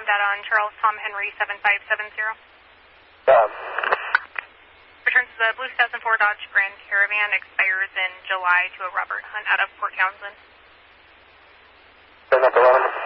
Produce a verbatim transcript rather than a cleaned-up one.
data on Charles Tom Henry seven five seven zero. Um, Returns the Blue two thousand four Dodge Grand Caravan, expires in July to a Robert Hunt out of Port Townsend. Send up eleven.